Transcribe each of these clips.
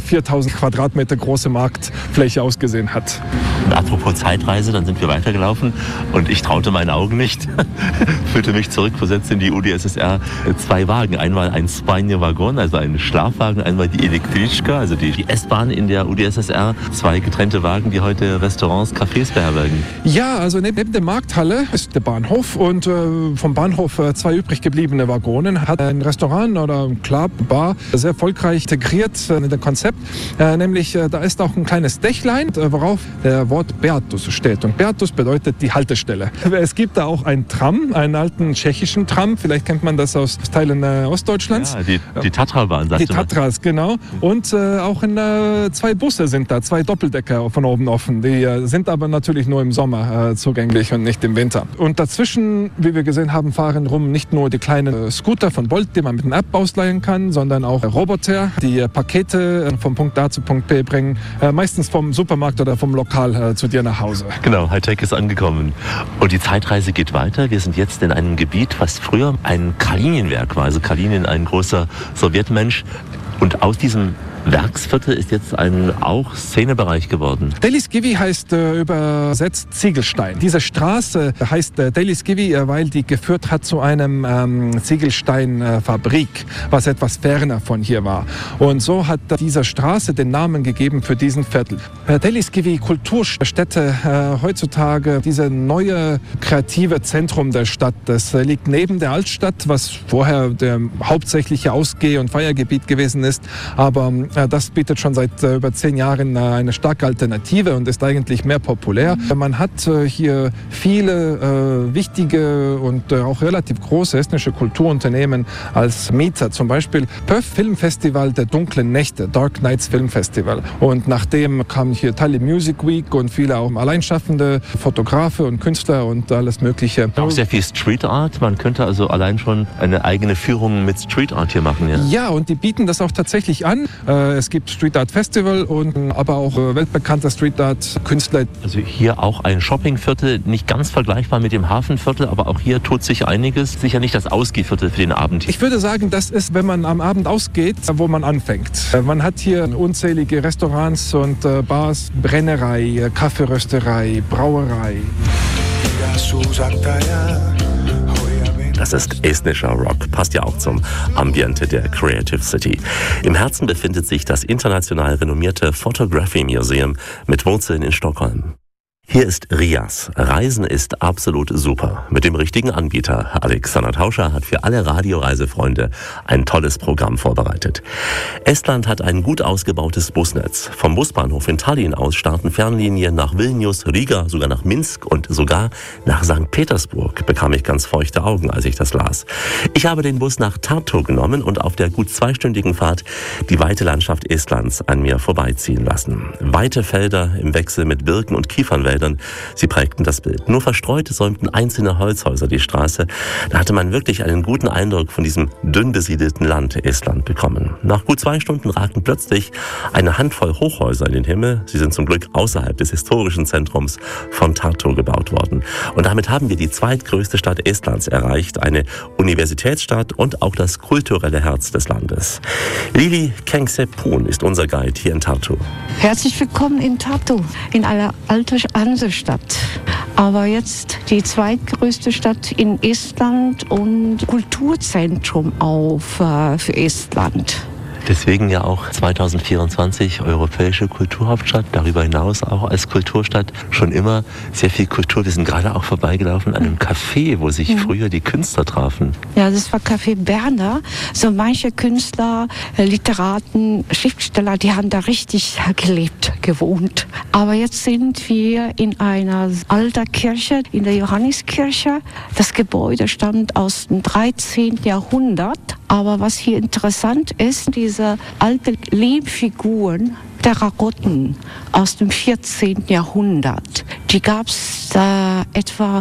4000 Quadratmeter große Marktfläche ausgesehen hat. Und apropos Zeitreise, dann sind wir weitergelaufen und ich traute meinen Augen nicht. Fühlte mich zurückversetzt in die UdSSR. 2 Wagen, einmal ein Spajne-Waggon, also ein Schlafwagen, einmal die Električka, also die S-Bahn in der UdSSR. 2 getrennte Wagen, die heute Restaurants, Cafés beherbergen. Ja, also neben der Markthalle ist der Bahnhof und vom Bahnhof 2 übrig gebliebene Waggonen hat ein Restaurant oder ein Club, Bar sehr erfolgreich integriert in das Konzept. Nämlich da ist auch ein kleines Dächlein, worauf der Wort Beatus steht. Und Beatus bedeutet die Haltestelle. Es gibt da auch einen Tram, einen alten tschechischen Tram. Vielleicht kennt man das aus Teilen Ostdeutschlands. Ja, die Tatrabahn, sagte die Tatras, genau. Und auch 2 Busse sind da, 2 Doppeldecker von oben offen. Die sind aber natürlich nur im Sommer zugänglich und nicht im Winter. Und dazwischen, wie wir gesehen haben, fahren rum nicht nur die kleinen Scooter von Bolt, die man mit einer App ausleihen kann, sondern auch Roboter, die Pakete vom Punkt A zu Punkt B bringen, meistens vom Supermarkt oder vom Lokal zu dir nach Hause. Genau, Hightech ist angekommen. Und die Zeitreise geht weiter. Wir sind jetzt in einem Gebiet, was früher ein Kalinenwerk war. Also Kalinin, ein großer Sowjetmensch. Und aus diesem Werksviertel ist jetzt ein auch Szenebereich geworden. Deliskivi heißt übersetzt Ziegelstein. Diese Straße heißt Deliskivi, weil die geführt hat zu einem Ziegelsteinfabrik, was etwas ferner von hier war. Und so hat dieser Straße den Namen gegeben für diesen Viertel. Deliskivi Kulturstätte heutzutage, diese neue kreative Zentrum der Stadt. Das liegt neben der Altstadt, was vorher der hauptsächliche Ausgeh- und Feiergebiet gewesen ist. Aber das bietet schon seit über 10 Jahren eine starke Alternative und ist eigentlich mehr populär. Man hat hier viele wichtige und auch relativ große estnische Kulturunternehmen als Mieter. Zum Beispiel PÖFF Filmfestival der dunklen Nächte, Dark Nights Film Festival. Und nachdem kam hier Tallinn Music Week und viele auch Alleinschaffende Fotografe und Künstler und alles Mögliche. Auch sehr viel Street Art. Man könnte also allein schon eine eigene Führung mit Street Art hier machen. Ja, ja, und die bieten das auch tatsächlich an. Es gibt Street Art Festival und aber auch weltbekannter Street Art Künstler. Also hier auch ein Shoppingviertel, nicht ganz vergleichbar mit dem Hafenviertel, aber auch hier tut sich einiges. Sicher nicht das Ausgehviertel für den Abend. Ich würde sagen, das ist, wenn man am Abend ausgeht, wo man anfängt. Man hat hier unzählige Restaurants und Bars, Brennerei, Kaffeerösterei, Brauerei. Das ist estnischer Rock, passt ja auch zum Ambiente der Creative City. Im Herzen befindet sich das international renommierte Photography Museum mit Wurzeln in Stockholm. Hier ist Rias. Reisen ist absolut super. Mit dem richtigen Anbieter. Alexander Tauscher hat für alle Radioreisefreunde ein tolles Programm vorbereitet. Estland hat ein gut ausgebautes Busnetz. Vom Busbahnhof in Tallinn aus starten Fernlinien nach Vilnius, Riga, sogar nach Minsk und sogar nach St. Petersburg. Bekam ich ganz feuchte Augen, als ich das las. Ich habe den Bus nach Tartu genommen und auf der gut 2-stündigen Fahrt die weite Landschaft Estlands an mir vorbeiziehen lassen. Weite Felder im Wechsel mit Birken und Kiefernwäldern. Sie prägten das Bild. Nur verstreut säumten einzelne Holzhäuser die Straße. Da hatte man wirklich einen guten Eindruck von diesem dünn besiedelten Land Estland bekommen. Nach gut 2 Stunden ragten plötzlich eine Handvoll Hochhäuser in den Himmel. Sie sind zum Glück außerhalb des historischen Zentrums von Tartu gebaut worden. Und damit haben wir die zweitgrößte Stadt Estlands erreicht, eine Universitätsstadt und auch das kulturelle Herz des Landes. Lili Kengsepun ist unser Guide hier in Tartu. Herzlich willkommen in Tartu, in einer alten Hansestadt. Aber jetzt die zweitgrößte Stadt in Estland und Kulturzentrum für Estland. Deswegen ja auch 2024 europäische Kulturhauptstadt, darüber hinaus auch als Kulturstadt schon immer sehr viel Kultur. Wir sind gerade auch vorbeigelaufen an einem Café, wo sich früher die Künstler trafen. Ja, das war Café Berner. So manche Künstler, Literaten, Schriftsteller, die haben da richtig gelebt, gewohnt. Aber jetzt sind wir in einer alten Kirche, in der Johanneskirche. Das Gebäude stammt aus dem 13. Jahrhundert. Aber was hier interessant ist, diese alten Lehmfiguren, Terrakotten aus dem 14. Jahrhundert, die gab es etwa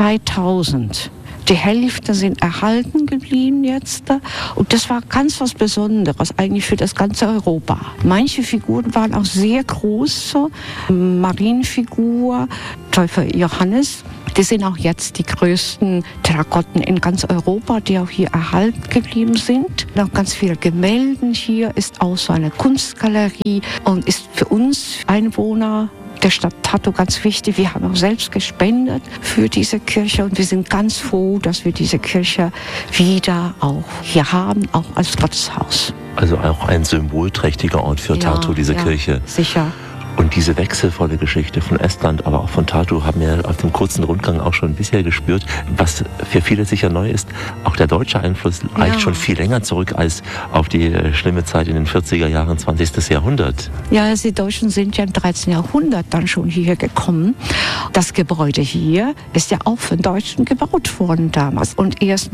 2000. Die Hälfte sind erhalten geblieben jetzt. Und das war ganz was Besonderes eigentlich für das ganze Europa. Manche Figuren waren auch sehr groß. Marienfigur, Täufer Johannes Das sind auch jetzt die größten Terrakotten in ganz Europa, die auch hier erhalten geblieben sind. Noch ganz viele Gemälde hier, ist auch so eine Kunstgalerie und ist für uns Einwohner der Stadt Tartu ganz wichtig. Wir haben auch selbst gespendet für diese Kirche und wir sind ganz froh, dass wir diese Kirche wieder auch hier haben, auch als Gotteshaus. Also auch ein symbolträchtiger Ort für Tartu, diese Kirche. Sicher. Und diese wechselvolle Geschichte von Estland, aber auch von Tartu, haben wir auf dem kurzen Rundgang auch schon bisher gespürt. Was für viele sicher neu ist, auch der deutsche Einfluss reicht schon viel länger zurück als auf die schlimme Zeit in den 40er Jahren 20. Jahrhundert. Ja, die Deutschen sind ja im 13. Jahrhundert dann schon hierher gekommen. Das Gebäude hier ist ja auch von Deutschen gebaut worden damals. Und erst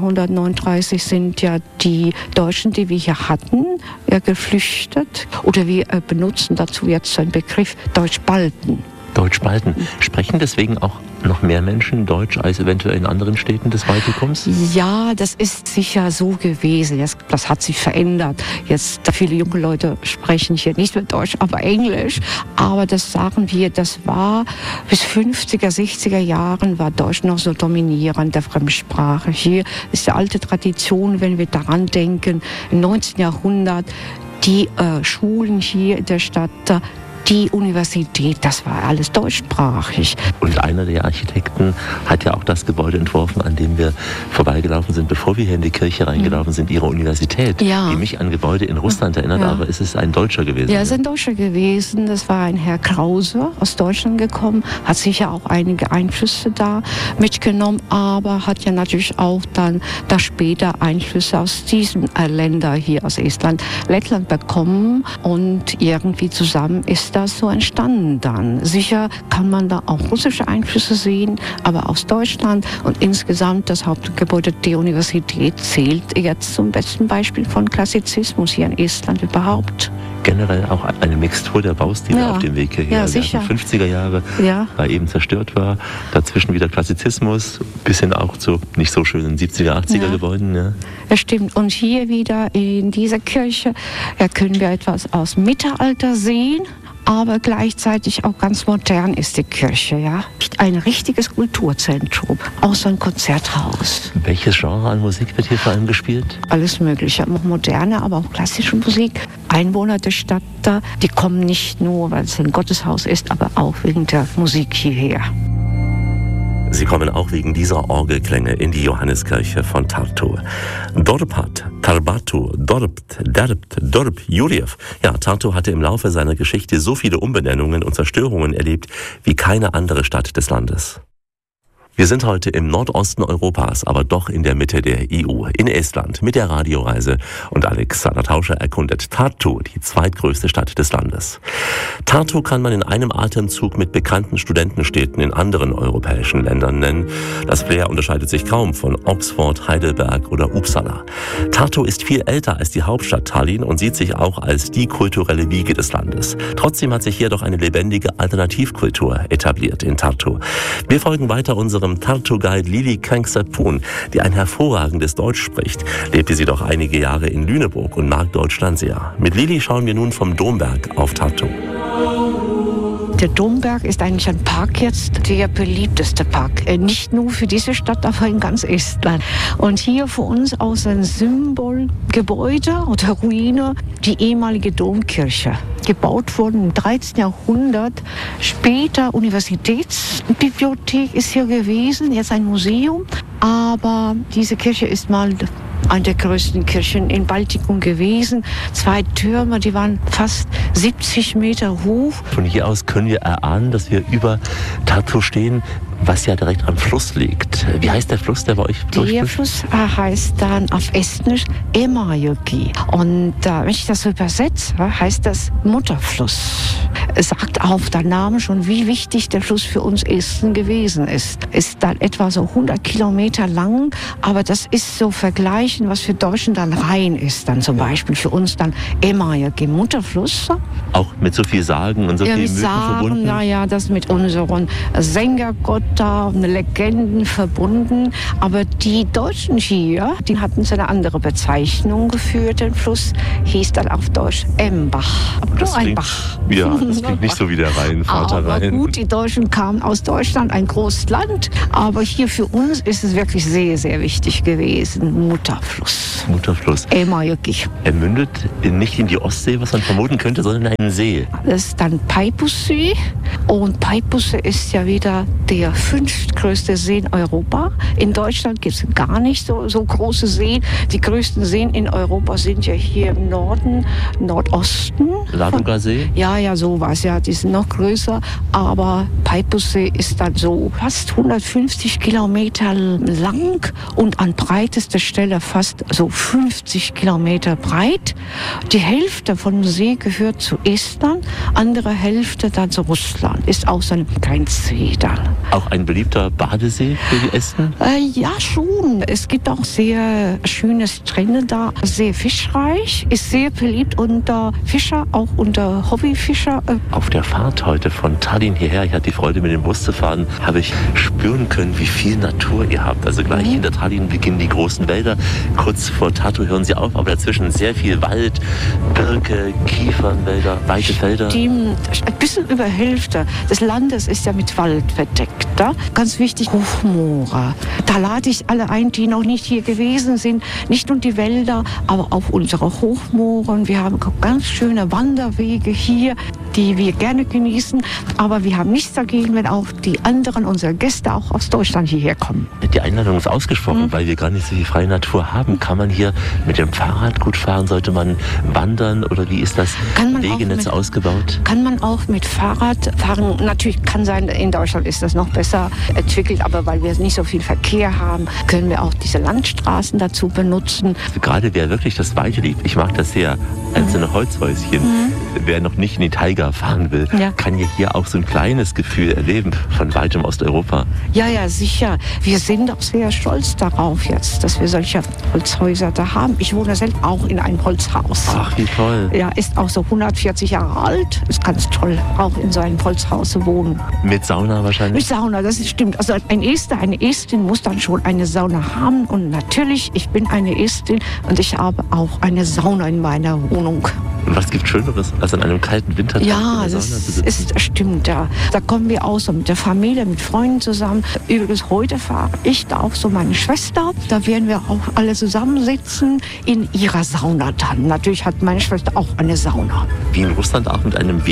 1939 sind ja die Deutschen, die wir hier hatten, geflüchtet. Oder wir benutzen dazu jetzt einen Begriff Deutschbalten. Deutschbalten. Sprechen deswegen auch noch mehr Menschen Deutsch als eventuell in anderen Städten des Baltikums? Ja, das ist sicher so gewesen. Das hat sich verändert. Jetzt viele junge Leute sprechen hier nicht mehr Deutsch, aber Englisch. Aber das sagen wir, das war bis 50er, 60er Jahren war Deutsch noch so dominierende Fremdsprache. Hier ist die alte Tradition, wenn wir daran denken, im 19. Jahrhundert, die Schulen hier in der Stadt, die Universität, das war alles deutschsprachig. Und einer der Architekten hat ja auch das Gebäude entworfen, an dem wir vorbeigelaufen sind, bevor wir hier in die Kirche reingelaufen sind, ihre Universität, die mich an Gebäude in Russland erinnert, aber es ist ein Deutscher gewesen. Ja, es ist ein Deutscher gewesen. Das war ein Herr Krause aus Deutschland gekommen, hat sicher auch einige Einflüsse da mitgenommen, aber hat ja natürlich auch dann da später Einflüsse aus diesen Ländern hier, aus Estland, Lettland bekommen und irgendwie zusammen ist das so entstanden dann. Sicher kann man da auch russische Einflüsse sehen, aber aus Deutschland und insgesamt das Hauptgebäude der Universität zählt jetzt zum besten Beispiel von Klassizismus hier in Estland überhaupt. Generell auch eine Mixtur der Baustile auf dem Weg hierher. Ja, sicher. 50er Jahre, weil eben zerstört war. Dazwischen wieder Klassizismus, bis hin auch zu nicht so schönen 70er, 80er Gebäuden. Ja. Das stimmt. Und hier wieder in dieser Kirche können wir etwas aus Mittelalter sehen. Aber gleichzeitig auch ganz modern ist die Kirche, ja. Ein richtiges Kulturzentrum, auch so ein Konzerthaus. Welches Genre an Musik wird hier vor allem gespielt? Alles Mögliche, auch moderne, aber auch klassische Musik. Einwohner der Stadt, die kommen nicht nur, weil es ein Gotteshaus ist, aber auch wegen der Musik hierher. Sie kommen auch wegen dieser Orgelklänge in die Johanneskirche von Tartu. Dorpat, Tarbatu, Dorpt, Derbt, Dorp, Jurjev. Ja, Tartu hatte im Laufe seiner Geschichte so viele Umbenennungen und Zerstörungen erlebt wie keine andere Stadt des Landes. Wir sind heute im Nordosten Europas, aber doch in der Mitte der EU, in Estland, mit der Radioreise. Und Alexander Tauscher erkundet Tartu, die zweitgrößte Stadt des Landes. Tartu kann man in einem Atemzug mit bekannten Studentenstädten in anderen europäischen Ländern nennen. Das Flair unterscheidet sich kaum von Oxford, Heidelberg oder Uppsala. Tartu ist viel älter als die Hauptstadt Tallinn und sieht sich auch als die kulturelle Wiege des Landes. Trotzdem hat sich hier doch eine lebendige Alternativkultur etabliert in Tartu. Wir folgen weiter unserem Tartu-Guide Lili Kangsapoon, die ein hervorragendes Deutsch spricht. Lebte sie doch einige Jahre in Lüneburg und mag Deutschland sehr. Mit Lili schauen wir nun vom Domberg auf Tartu. Der Domberg ist eigentlich ein Park jetzt, der beliebteste Park. Nicht nur für diese Stadt, aber in ganz Estland. Und hier für uns auch ein Symbolgebäude oder Ruine, die ehemalige Domkirche. Gebaut worden im 13. Jahrhundert. Später Universitätsbibliothek ist hier gewesen, jetzt ein Museum. Aber diese Kirche ist mal eine der größten Kirchen in Baltikum gewesen. 2 Türme, die waren fast 70 Meter hoch. Von hier aus können wir erahnen, dass wir über Tartu stehen, was ja direkt am Fluss liegt. Wie heißt der Fluss, der bei euch durchfließt? Der Fluss heißt dann auf Estnisch Emajoki. Und wenn ich das so übersetze, heißt das Mutterfluss. Es sagt auf der Name schon, wie wichtig der Fluss für uns Esten gewesen ist. Ist dann etwa so 100 Kilometer lang, aber das ist so vergleichen, was für Deutschen dann Rhein ist. Dann zum Beispiel für uns dann Emajoki, Mutterfluss. Auch mit so viel Sagen und so viel Mythen verbunden? Ja, das mit unseren Sängergott da eine Legenden verbunden. Aber die Deutschen hier, die hatten so eine andere Bezeichnung für den Fluss, hieß dann auf Deutsch Embach. Aber nur ein Bach. Ja, das klingt nicht so wie der Rhein, Vater aber Rhein. Gut, die Deutschen kamen aus Deutschland, ein großes Land. Aber hier für uns ist es wirklich sehr, sehr wichtig gewesen. Mutterfluss. Mutterfluss. Wirklich. Er mündet nicht in die Ostsee, was man vermuten könnte, sondern in einen See. Das ist dann Peipussee. Und Peipussee ist ja wieder der 5. größte See in Europa. In Deutschland gibt es gar nicht so große Seen. Die größten Seen in Europa sind ja hier im Norden, Nordosten. Ladoga-See? Ja, sowas. Ja, die sind noch größer. Aber Peipussee ist dann so fast 150 Kilometer lang und an breitester Stelle fast so 50 Kilometer breit. Die Hälfte von dem See gehört zu Estland, andere Hälfte dann zu Russland. Ist auch so ein Grenzsee dann. Auch ein beliebter Badesee für die Esten? Ja, schon. Es gibt auch sehr schöne Strände da, sehr fischreich, ist sehr beliebt unter Fischer, auch unter Hobbyfischer. Auf der Fahrt heute von Tallinn hierher, ich hatte die Freude, mit dem Bus zu fahren, habe ich spüren können, wie viel Natur ihr habt. Also gleich hinter Tallinn beginnen die großen Wälder. Kurz vor Tartu hören sie auf, aber dazwischen sehr viel Wald, Birke, Kiefernwälder, weite Felder. Ein bisschen über Hälfte des Landes ist ja mit Wald verdeckt. Da? Ganz wichtig, Hochmoore. Da lade ich alle ein, die noch nicht hier gewesen sind. Nicht nur die Wälder, aber auch unsere Hochmoore. Wir haben ganz schöne Wanderwege hier, die wir gerne genießen. Aber wir haben nichts dagegen, wenn auch die anderen, unsere Gäste, auch aus Deutschland hierher kommen. Die Einladung ist ausgesprochen, weil wir gar nicht so viel freie Natur haben. Kann man hier mit dem Fahrrad gut fahren? Sollte man wandern? Oder wie ist das Wegenetz ausgebaut? Kann man auch mit Fahrrad fahren. Natürlich kann sein, in Deutschland ist das noch besser entwickelt. Aber weil wir nicht so viel Verkehr haben, können wir auch diese Landstraßen dazu benutzen. Gerade wer wirklich das Weite liebt, ich mag das sehr, einzelne Holzhäuschen. Wer noch nicht in die Taiga fahren will, kann hier auch so ein kleines Gefühl erleben von weitem Osteuropa. Ja, sicher. Wir sind auch sehr stolz darauf jetzt, dass wir solche Holzhäuser da haben. Ich wohne selbst auch in einem Holzhaus. Ach, wie toll. Ja, ist auch so 140 Jahre alt. Ist ganz toll, auch in so einem Holzhaus zu wohnen. Mit Sauna wahrscheinlich? Mit Sauna, das stimmt. Also ein Ester, eine Estin muss dann schon eine Sauna haben. Und natürlich, ich bin eine Estin und ich habe auch eine Sauna in meiner Wohnung. Und was gibt Schöneres, als an einem kalten Wintertag ja, in der Sauna zu sitzen? Ja, stimmt. Ja. Da kommen wir auch so mit der Familie, mit Freunden zusammen. Übrigens, heute fahre ich da auch so meine Schwester. Da werden wir auch alle zusammensitzen in ihrer Sauna dann. Natürlich hat meine Schwester auch eine Sauna. Wie in Russland auch mit einem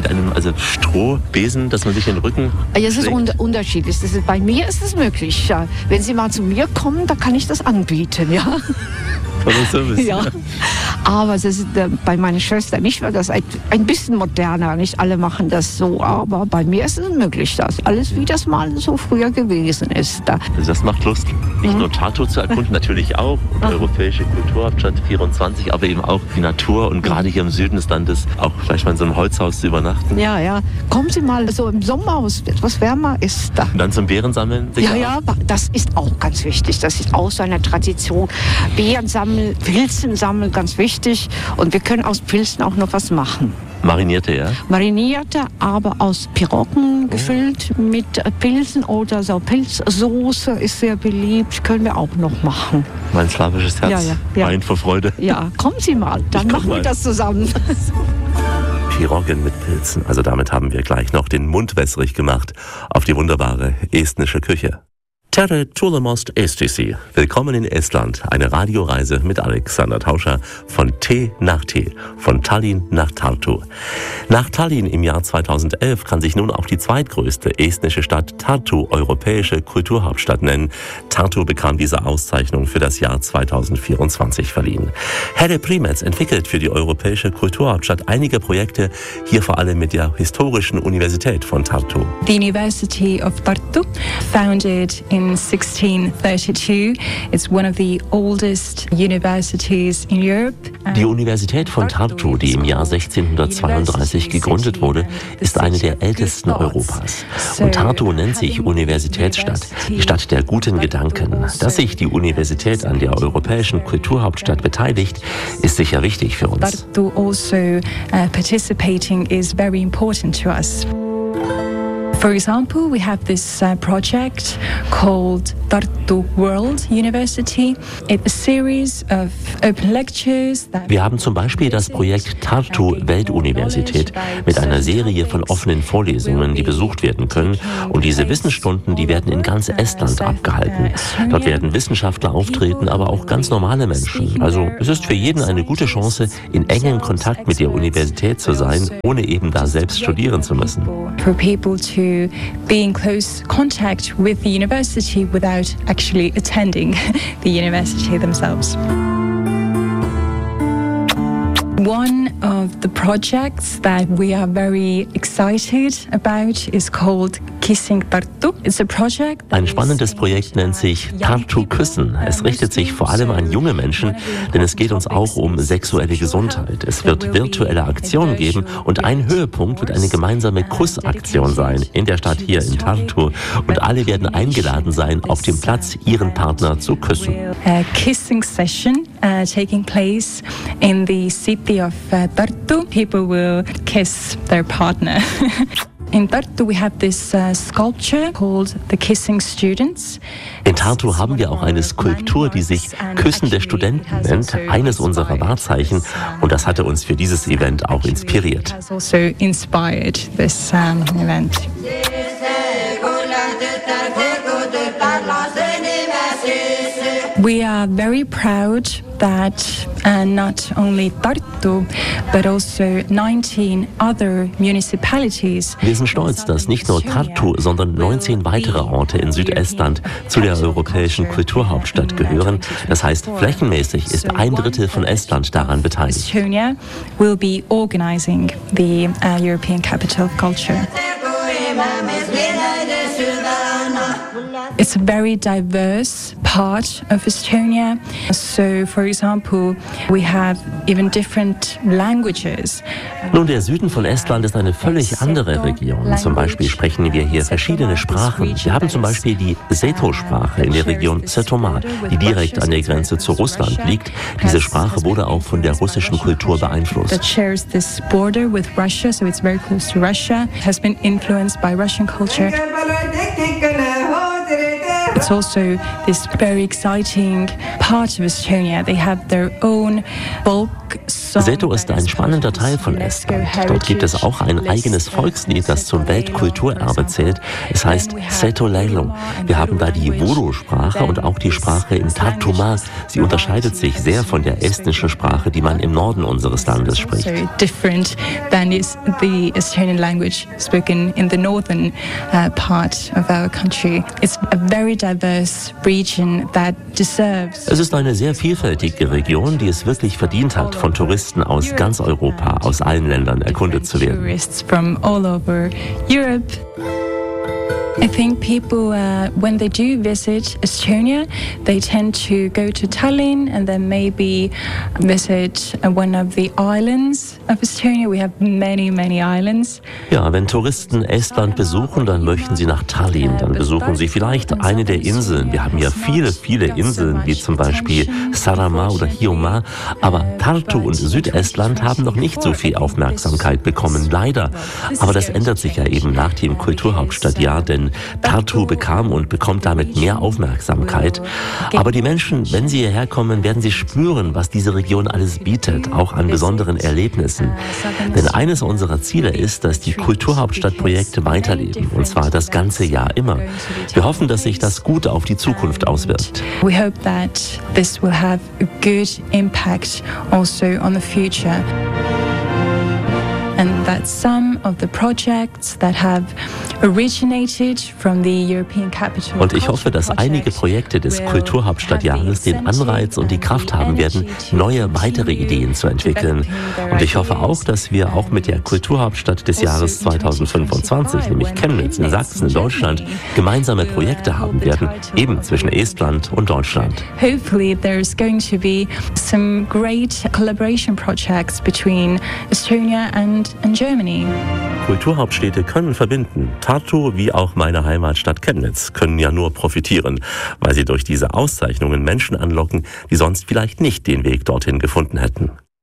Strohbesen, dass man sich den Rücken ja, es ist unterschiedlich. Bei mir ist es möglich. Ja. Wenn Sie mal zu mir kommen, da kann ich das anbieten. Ja. Toller Service. Ja. Aber das ist bei meiner Schwester nicht, weil das ein bisschen moderner. Nicht alle machen das so, aber bei mir ist es möglich, dass alles wie das mal so früher gewesen ist. Also das macht Lust, nicht nur Tartu zu erkunden, natürlich auch, und Europäische Kulturhauptstadt 24, aber eben auch die Natur und gerade hier im Süden des Landes auch vielleicht mal in so einem Holzhaus zu übernachten. Ja. Kommen Sie mal so im Sommer, wo es etwas wärmer ist. Da. Und dann zum Beeren sammeln? Ja, das ist auch ganz wichtig. Das ist auch so eine Tradition. Beeren sammeln, Pilzen sammeln, ganz wichtig. Und wir können aus Pilzen auch noch was machen. Marinierte, ja? Marinierte, aber aus Piroggen gefüllt mit Pilzen oder so Pilzsoße ist sehr beliebt. Können wir auch noch machen. Mein slawisches Herz weint vor Freude. Ja, kommen Sie mal, dann machen wir das zusammen. Piroggen mit Pilzen. Also damit haben wir gleich noch den Mund wässrig gemacht auf die wunderbare estnische Küche. Tere Tulemost Estisi. Willkommen in Estland. Eine Radioreise mit Alexander Tauscher von Tee nach Tee, von Tallinn nach Tartu. Nach Tallinn im Jahr 2011 kann sich nun auch die zweitgrößte estnische Stadt Tartu Europäische Kulturhauptstadt nennen. Tartu bekam diese Auszeichnung für das Jahr 2024 verliehen. Helle Primets entwickelt für die Europäische Kulturhauptstadt einige Projekte, hier vor allem mit der historischen Universität von Tartu. The University of Tartu, founded in 1632. It's one of the oldest universities in Europe. Die Universität von Tartu, die im Jahr 1632 gegründet wurde, ist eine der ältesten Europas. Und Tartu nennt sich Universitätsstadt, die Stadt der guten Gedanken. Dass sich die Universität an der Europäischen Kulturhauptstadt beteiligt, ist sicher wichtig für uns. Tartu also participating is very important to us. For example, we have this project called Tartu World University. It's a series of open lectures. Wir haben zum Beispiel das Projekt Tartu Weltuniversität mit einer Serie von offenen Vorlesungen, die besucht werden können. Und diese Wissensstunden, die werden in ganz Estland abgehalten. Dort werden Wissenschaftler auftreten, aber auch ganz normale Menschen. Also es ist für jeden eine gute Chance, in engem Kontakt mit der Universität zu sein, ohne eben da selbst studieren zu müssen. For people to be in close contact with the university without actually attending the university themselves. One of the projects that we are very excited about is called Kissing Tartu. It's a project. Ein spannendes Projekt nennt sich Tartu Küssen. Es richtet sich vor allem an junge Menschen, denn es geht uns auch um sexuelle Gesundheit. Es wird virtuelle Aktionen geben und ein Höhepunkt wird eine gemeinsame Kussaktion sein in der Stadt hier in Tartu. Und alle werden eingeladen sein, auf dem Platz ihren Partner zu küssen. A kissing session taking place in the city of Tartu. People will kiss their partner. In Tartu we have this sculpture called the Kissing Students. In Tartu haben wir auch eine Skulptur, die sich Küssende Studenten nennt, eines unserer Wahrzeichen. Und das hatte uns für dieses Event auch inspiriert. Has also inspired this event. We are very proud that not only Tartu, but also 19 other municipalities. Wir sind stolz, dass nicht nur Tartu, sondern 19 weitere Orte in Südestland zu der europäischen Kulturhauptstadt gehören. Das heißt, flächenmäßig ist 1/3 von Estland daran beteiligt. Estonia will be organizing the European Capital of Culture. It's a very diverse part of Estonia. So, for example, we have even different languages. Nun, der Süden von Estland ist eine völlig andere Region. Zum Beispiel sprechen wir hier verschiedene Sprachen. Wir haben zum Beispiel die Seto-Sprache in der Region Setomaa, die direkt an der Grenze zu Russland liegt. Diese Sprache wurde auch von der russischen Kultur beeinflusst. That shares this border with Russia, so it's very close to Russia. It has been influenced by Russian culture. It's also this very exciting part of Estonia. They have their own folk song. Seto ist ein spannender Teil von Estland. Dort gibt es auch ein eigenes Volkslied, das zum Weltkulturerbe zählt. Es heißt Seto Leilo. Wir haben da die Vodo-Sprache und auch die Sprache in Tartumaa. Sie unterscheidet sich sehr von der estnischen Sprache, die man im Norden unseres Landes spricht. So different than is the Estonian language spoken in the northern part of our country. It's a very diverse region that deserves. Es ist eine sehr vielfältige Region, die es wirklich verdient hat, von Touristen aus ganz Europa, aus allen Ländern erkundet zu werden. Tourists from all over Europe. I think people, when they do visit Estonia, they tend to go to Tallinn and then maybe visit one of the islands of Estonia. We have many, many islands. Ja, wenn Touristen Estland besuchen, dann möchten sie nach Tallinn. Dann besuchen sie vielleicht eine der Inseln. Wir haben ja viele, viele Inseln, wie zum Beispiel Saaremaa oder Hiiumaa. Aber Tartu und Südestland haben noch nicht so viel Aufmerksamkeit bekommen, leider. Aber das ändert sich ja eben nach dem Kulturhauptstadtjahr, denn Tartu bekam und bekommt damit mehr Aufmerksamkeit. Aber die Menschen, wenn sie hierher kommen, werden sie spüren, was diese Region alles bietet, auch an besonderen Erlebnissen. Denn eines unserer Ziele ist, dass die Kulturhauptstadtprojekte weiterleben, und zwar das ganze Jahr immer. Wir hoffen, dass sich das gut auf die Zukunft auswirkt. We hope that this will have a good impact also on the future. And that some of the projects that have originated from the European Capital. Und ich hoffe, dass einige Projekte des Kulturhauptstadtjahres den Anreiz und die Kraft haben werden, neue, weitere Ideen zu entwickeln. Und ich hoffe auch, dass wir auch mit der Kulturhauptstadt des Jahres 2025, nämlich Chemnitz in Sachsen in Deutschland, gemeinsame Projekte haben werden, eben zwischen Estland und Deutschland. Hopefully there's going to be some great collaboration projects between Estonia and Germany. Kulturhauptstädte können verbinden. Tartu wie auch meine Heimatstadt Chemnitz können ja nur profitieren, weil sie durch diese Auszeichnungen Menschen anlocken, die sonst vielleicht nicht den Weg dorthin gefunden hätten.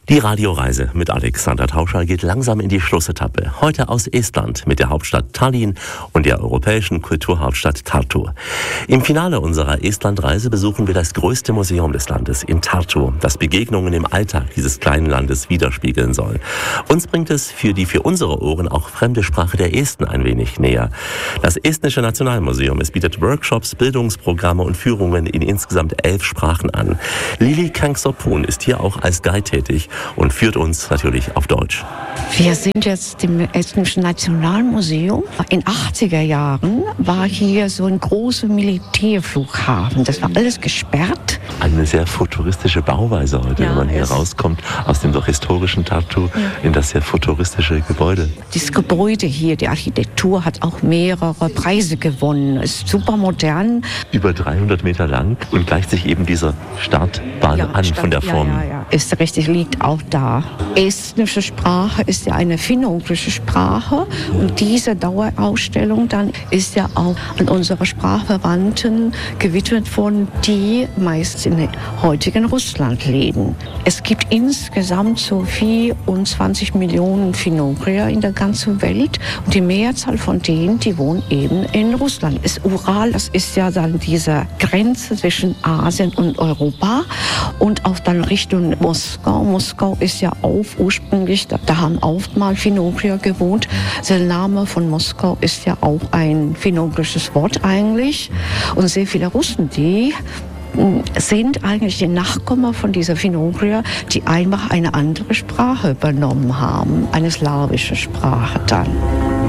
Die Radioreise mit Alexander Tauscher geht langsam in die Schlussetappe. Heute aus Estland mit der Hauptstadt Tallinn und der europäischen Kulturhauptstadt Tartu. Im Finale unserer Estlandreise besuchen wir das größte Museum des Landes in Tartu, das Begegnungen im Alltag dieses kleinen Landes widerspiegeln soll. Uns bringt es für unsere Ohren auch fremde Sprache der Esten ein wenig näher. Das Estnische Nationalmuseum, es bietet Workshops, Bildungsprogramme und Führungen in insgesamt 11 Sprachen an. Lili Kangsopun ist hier auch als Guide tätig und führt uns natürlich auf Deutsch. Wir sind jetzt im Estnischen Nationalmuseum. In 80er Jahren war hier so ein großer Militärflughafen. Das war alles gesperrt. Eine sehr futuristische Bauweise heute, wenn man hier rauskommt aus dem doch historischen Tartu in das sehr futuristische Gebäude. Das Gebäude hier, die Architektur, hat auch mehrere Preise gewonnen. Ist super modern. Über 300 Meter lang und gleicht sich eben dieser Startbahn an von der Form. Ja. Ist richtig, liegt auch da. Estnische Sprache ist ja eine finno-ugrische Sprache und diese Dauerausstellung dann ist ja auch an unsere Sprachverwandten gewidmet worden, die meist in heutigen Russland leben. Es gibt insgesamt so 24 Millionen Finno-Ugrier in der ganzen Welt und die Mehrzahl von denen, die wohnen eben in Russland. Das Ural, das ist ja dann diese Grenze zwischen Asien und Europa und auch dann Richtung Moskau. Moskau ist ja auch ursprünglich, da haben auch mal Finno-Ugrier gewohnt. Der Name von Moskau ist ja auch ein finno-ugrisches Wort eigentlich. Und sehr viele Russen, die sind eigentlich die Nachkommen von dieser Finno-Ugrier, die einfach eine andere Sprache übernommen haben, eine slawische Sprache dann.